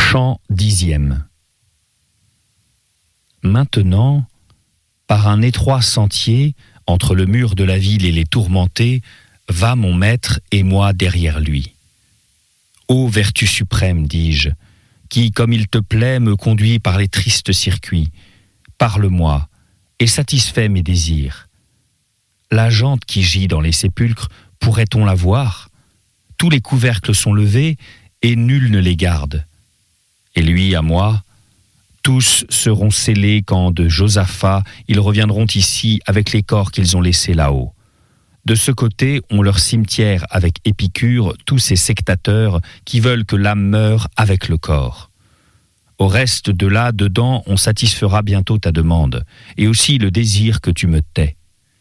Chant 10e. Maintenant, par un étroit sentier, entre le mur de la ville et les tourmentés, va mon maître et moi derrière lui. Ô vertu suprême, dis-je, qui, comme il te plaît, me conduit par les tristes circuits, parle-moi et satisfais mes désirs. La jante qui gît dans les sépulcres, pourrait-on la voir ? Tous les couvercles sont levés et nul ne les garde. Et lui à moi, tous seront scellés quand de Josaphat ils reviendront ici avec les corps qu'ils ont laissés là-haut. De ce côté ont leur cimetière avec Épicure tous ces sectateurs qui veulent que l'âme meure avec le corps. Au reste de là, dedans, on satisfera bientôt ta demande, et aussi le désir que tu me tais.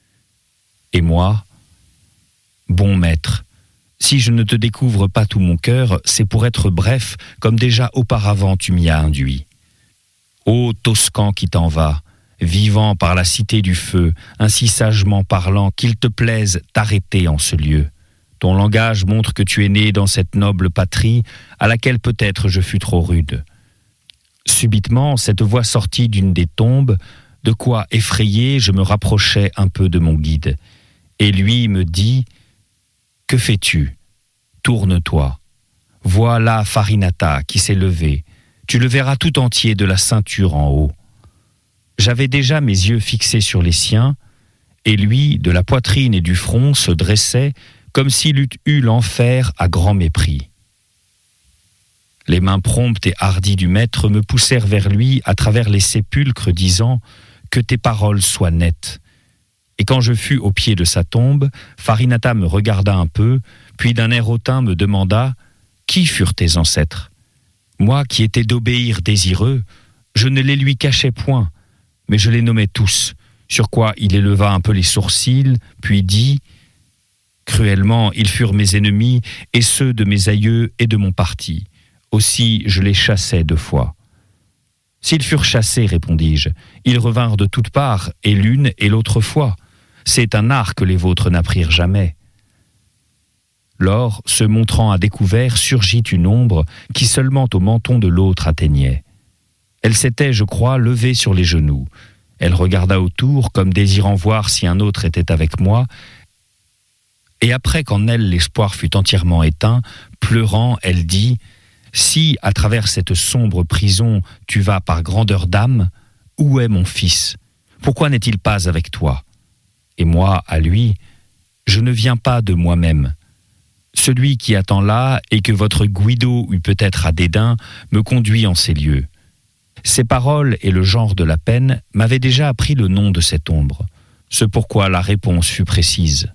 Et moi, bon maître, si je ne te découvre pas tout mon cœur, c'est pour être bref, comme déjà auparavant tu m'y as induit. Ô Toscan qui t'en vas, vivant par la cité du feu, ainsi sagement parlant, qu'il te plaise t'arrêter en ce lieu. Ton langage montre que tu es né dans cette noble patrie, à laquelle peut-être je fus trop rude. Subitement, cette voix sortit d'une des tombes, de quoi effrayé, je me rapprochai un peu de mon guide. Et lui me dit « Que fais-tu ? Tourne-toi. Vois là Farinata qui s'est levée. Tu le verras tout entier de la ceinture en haut. » J'avais déjà mes yeux fixés sur les siens, et lui, de la poitrine et du front, se dressait comme s'il eût eu l'enfer à grand mépris. Les mains promptes et hardies du maître me poussèrent vers lui à travers les sépulcres, disant « Que tes paroles soient nettes ». Et quand je fus au pied de sa tombe, Farinata me regarda un peu, puis d'un air hautain me demanda « Qui furent tes ancêtres ?» Moi qui étais d'obéir désireux, je ne les lui cachais point, mais je les nommais tous, sur quoi il éleva un peu les sourcils, puis dit « Cruellement, ils furent mes ennemis, et ceux de mes aïeux et de mon parti. Aussi, je les chassai 2 fois. » « S'ils furent chassés, répondis-je, ils revinrent de toutes parts, et l'une et l'autre fois. C'est un art que les vôtres n'apprirent jamais. » Lors, se montrant à découvert, surgit une ombre qui seulement au menton de l'autre atteignait. Elle s'était, je crois, levée sur les genoux. Elle regarda autour, comme désirant voir si un autre était avec moi, et après qu'en elle l'espoir fut entièrement éteint, pleurant, elle dit « Si, à travers cette sombre prison, tu vas par grandeur d'âme, où est mon fils ? Pourquoi n'est-il pas avec toi ? Et moi, à lui, je ne viens pas de moi-même. Celui qui attend là, et que votre Guido eut peut-être à dédain, me conduit en ces lieux. Ces paroles et le genre de la peine m'avaient déjà appris le nom de cette ombre, ce pourquoi la réponse fut précise.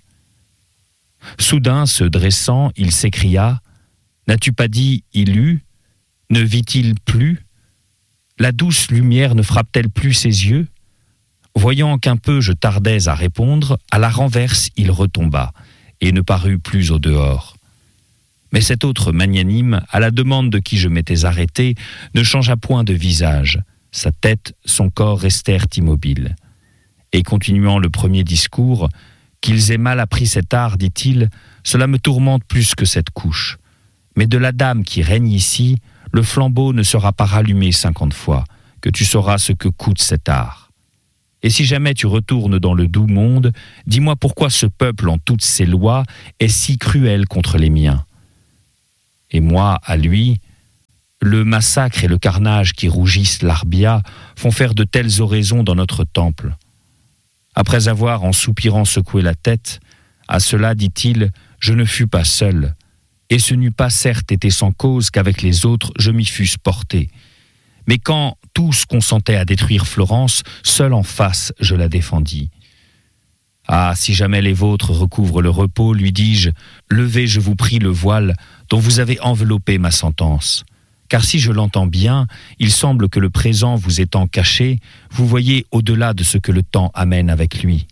Soudain, se dressant, il s'écria « N'as-tu pas dit « il eut » ? Ne vit-il plus ? La douce lumière ne frappe-t-elle plus ses yeux ? Voyant qu'un peu je tardais à répondre, à la renverse il retomba, et ne parut plus au dehors. Mais cet autre magnanime, à la demande de qui je m'étais arrêté, ne changea point de visage. Sa tête, son corps restèrent immobiles. Et continuant le premier discours, « Qu'ils aient mal appris cet art, dit-il, cela me tourmente plus que cette couche. Mais de la dame qui règne ici, le flambeau ne sera pas rallumé 50 fois, que tu sauras ce que coûte cet art. Et si jamais tu retournes dans le doux monde, dis-moi pourquoi ce peuple en toutes ses lois est si cruel contre les miens. » Et moi, à lui, le massacre et le carnage qui rougissent l'Arbia font faire de telles oraisons dans notre temple. Après avoir en soupirant secoué la tête, à cela, dit-il, je ne fus pas seul. Et ce n'eût pas certes été sans cause qu'avec les autres je m'y fusse porté. Mais quand tous consentaient à détruire Florence, seul en face je la défendis. Ah, si jamais les vôtres recouvrent le repos, lui dis-je, levez, je vous prie, le voile dont vous avez enveloppé ma sentence. Car si je l'entends bien, il semble que le présent vous étant caché, vous voyez au-delà de ce que le temps amène avec lui.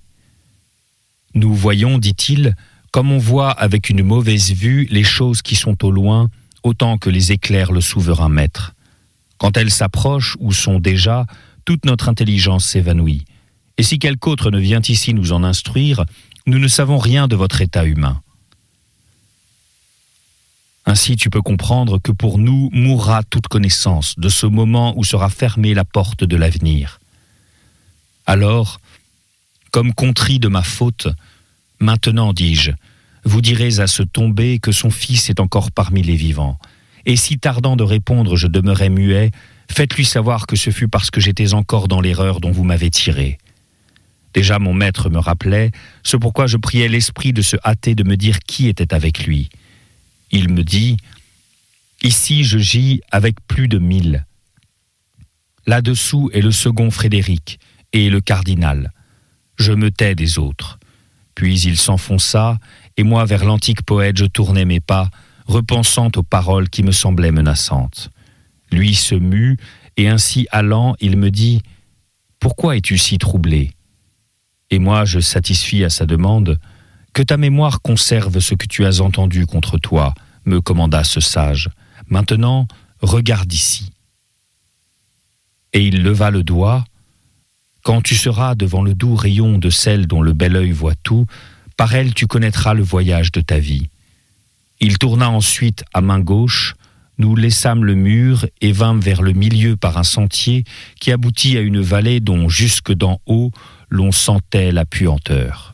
Nous voyons, dit-il, comme on voit avec une mauvaise vue les choses qui sont au loin, autant que les éclaire le souverain maître. Quand elles s'approchent ou sont déjà, toute notre intelligence s'évanouit. Et si quelque autre ne vient ici nous en instruire, nous ne savons rien de votre état humain. Ainsi tu peux comprendre que pour nous mourra toute connaissance de ce moment où sera fermée la porte de l'avenir. Alors, comme contrit de ma faute, maintenant, dis-je, vous direz à ce tombé que son fils est encore parmi les vivants. Et si tardant de répondre je demeurais muet, faites-lui savoir que ce fut parce que j'étais encore dans l'erreur dont vous m'avez tiré. Déjà mon maître me rappelait, ce pourquoi je priais l'esprit de se hâter de me dire qui était avec lui. Il me dit, ici je gis avec plus de 1000. Là-dessous est le second Frédéric et le cardinal. Je me tais des autres. Puis il s'enfonça, et moi vers l'antique poète je tournais mes pas, repensant aux paroles qui me semblaient menaçantes. Lui se mut, et ainsi allant, il me dit « Pourquoi es-tu si troublé ?» Et moi je satisfis à sa demande « Que ta mémoire conserve ce que tu as entendu contre toi », me commanda ce sage. « Maintenant, regarde ici. » Et il leva le doigt. « Quand tu seras devant le doux rayon de celle dont le bel œil voit tout, par elle tu connaîtras le voyage de ta vie. » Il tourna ensuite à main gauche, nous laissâmes le mur et vînmes vers le milieu par un sentier qui aboutit à une vallée dont jusque d'en haut l'on sentait la puanteur.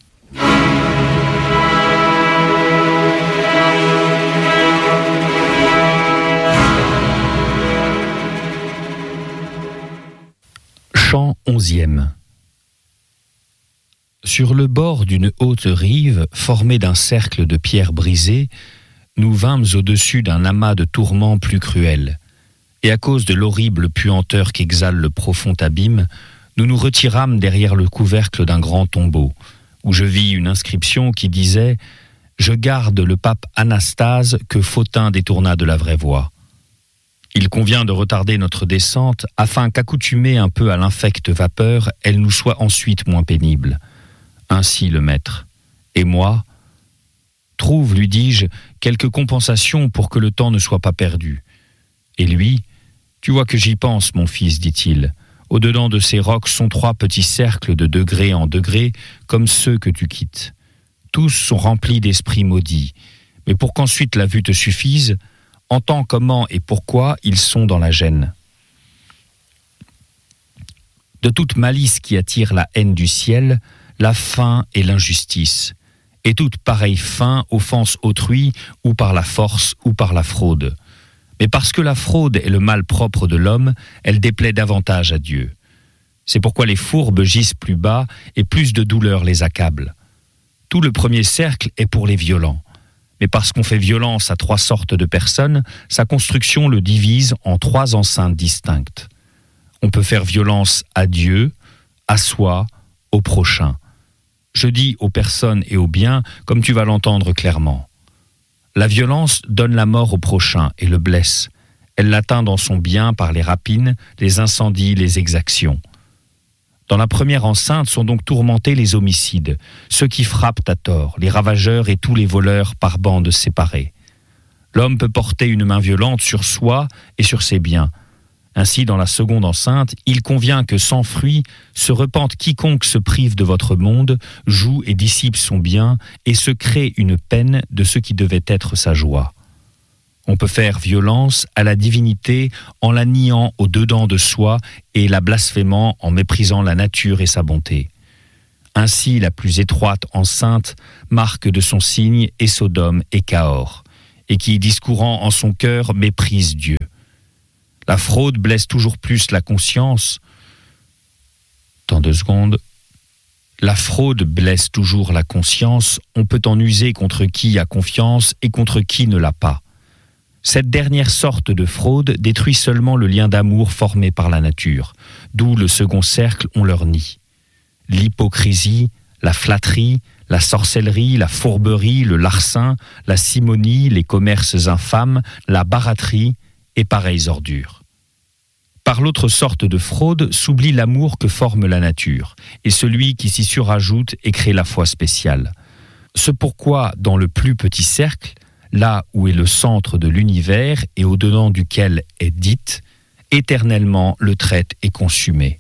Chant 11e. Sur le bord d'une haute rive, formée d'un cercle de pierres brisées, nous vînmes au-dessus d'un amas de tourments plus cruels. Et à cause de l'horrible puanteur qu'exhale le profond abîme, nous nous retirâmes derrière le couvercle d'un grand tombeau, où je vis une inscription qui disait « Je garde le pape Anastase que Fautin détourna de la vraie voie. » Il convient de retarder notre descente afin qu'accoutumée un peu à l'infecte vapeur, elle nous soit ensuite moins pénible. Ainsi le maître. Et moi, trouve, lui dis-je, quelque compensation pour que le temps ne soit pas perdu. Et lui, tu vois que j'y pense, mon fils, dit-il. Au-dedans de ces rocs sont 3 petits cercles de degré en degré, comme ceux que tu quittes. Tous sont remplis d'esprits maudits. Mais pour qu'ensuite la vue te suffise, entends comment et pourquoi ils sont dans la gêne. De toute malice qui attire la haine du ciel, la faim et l'injustice, et toute pareille faim offense autrui ou par la force ou par la fraude. Mais parce que la fraude est le mal propre de l'homme, elle déplaît davantage à Dieu. C'est pourquoi les fourbes gisent plus bas et plus de douleur les accable. Tout le premier cercle est pour les violents. Mais parce qu'on fait violence à 3 sortes de personnes, sa construction le divise en 3 enceintes distinctes. On peut faire violence à Dieu, à soi, au prochain. Je dis aux personnes et aux biens comme tu vas l'entendre clairement. La violence donne la mort au prochain et le blesse. Elle l'atteint dans son bien par les rapines, les incendies, les exactions. Dans la première enceinte sont donc tourmentés les homicides, ceux qui frappent à tort, les ravageurs et tous les voleurs par bandes séparées. L'homme peut porter une main violente sur soi et sur ses biens. Ainsi, dans la seconde enceinte, il convient que sans fruit se repente quiconque se prive de votre monde, joue et dissipe son bien, et se crée une peine de ce qui devait être sa joie. On peut faire violence à la divinité en la niant au dedans de soi et la blasphémant en méprisant la nature et sa bonté. Ainsi, la plus étroite enceinte marque de son signe et Sodome et Cahors, et qui, discourant en son cœur, méprise Dieu. La fraude blesse toujours plus la conscience. Dans 2 secondes. La fraude blesse toujours la conscience. On peut en user contre qui a confiance et contre qui ne l'a pas. Cette dernière sorte de fraude détruit seulement le lien d'amour formé par la nature, d'où le second cercle on leur nie. L'hypocrisie, la flatterie, la sorcellerie, la fourberie, le larcin, la simonie, les commerces infâmes, la baraterie, et pareilles ordures. Par l'autre sorte de fraude s'oublie l'amour que forme la nature, et celui qui s'y surajoute et crée la foi spéciale. Ce pourquoi, dans le plus petit cercle, là où est le centre de l'univers et au-dedans duquel est dite, éternellement le traite est consumé.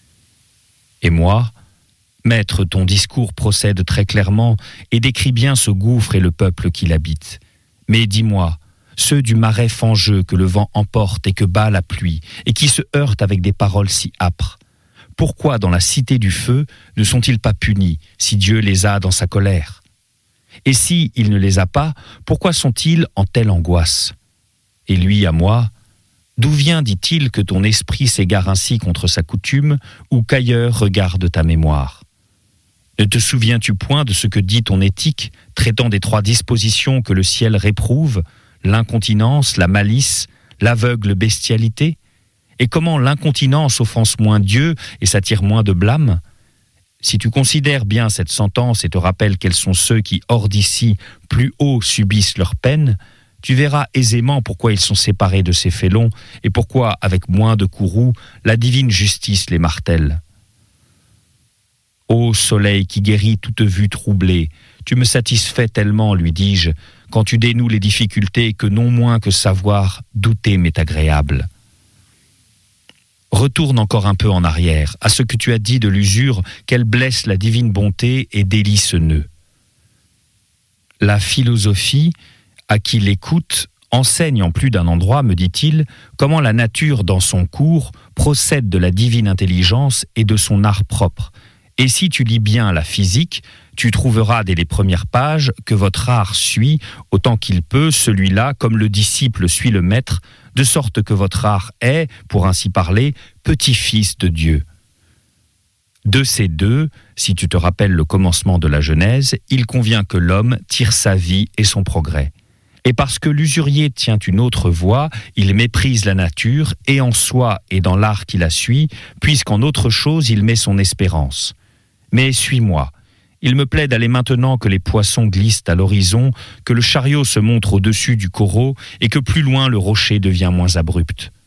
Et moi, maître, ton discours procède très clairement et décrit bien ce gouffre et le peuple qui l'habite. Mais dis-moi, ceux du marais fangeux que le vent emporte et que bat la pluie, et qui se heurtent avec des paroles si âpres. Pourquoi dans la cité du feu ne sont-ils pas punis, si Dieu les a dans sa colère? Et si il ne les a pas, pourquoi sont-ils en telle angoisse? Et lui à moi, d'où vient, dit-il, que ton esprit s'égare ainsi contre sa coutume, ou qu'ailleurs regarde ta mémoire? Ne te souviens-tu point de ce que dit ton éthique, traitant des 3 dispositions que le ciel réprouve, l'incontinence, la malice, l'aveugle bestialité? Et comment l'incontinence offense moins Dieu et s'attire moins de blâme? Si tu considères bien cette sentence et te rappelles quels sont ceux qui, hors d'ici, plus haut subissent leur peine, tu verras aisément pourquoi ils sont séparés de ces félons et pourquoi, avec moins de courroux, la divine justice les martèle. Ô soleil qui guérit toute vue troublée, tu me satisfais tellement, lui dis-je, quand tu dénoues les difficultés que non moins que savoir, douter m'est agréable. Retourne encore un peu en arrière, à ce que tu as dit de l'usure, qu'elle blesse la divine bonté et délie ce nœud. La philosophie, à qui l'écoute, enseigne en plus d'un endroit, me dit-il, comment la nature dans son cours procède de la divine intelligence et de son art propre. Et si tu lis bien la physique, tu trouveras dès les premières pages que votre art suit, autant qu'il peut, celui-là, comme le disciple suit le maître, de sorte que votre art est, pour ainsi parler, petit-fils de Dieu. De ces deux, si tu te rappelles le commencement de la Genèse, il convient que l'homme tire sa vie et son progrès. Et parce que l'usurier tient une autre voie, il méprise la nature, et en soi et dans l'art qui la suit, puisqu'en autre chose il met son espérance. Mais suis-moi. Il me plaît d'aller maintenant que les poissons glissent à l'horizon, que le chariot se montre au-dessus du coraux et que plus loin le rocher devient moins abrupt.